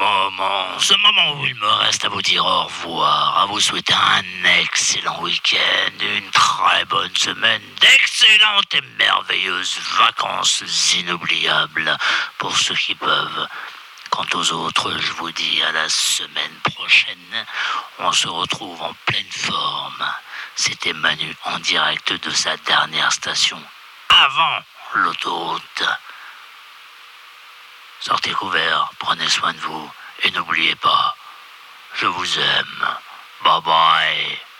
ce moment où il me reste à vous dire au revoir, à vous souhaiter un excellent week-end, une très bonne semaine, d'excellentes et merveilleuses vacances inoubliables pour ceux qui peuvent. Quant aux autres, je vous dis à la semaine prochaine. On se retrouve en pleine forme. C'était Manu en direct de sa dernière station, avant l'autoroute. Sortez couverts, prenez soin de vous et n'oubliez pas, je vous aime. Bye bye.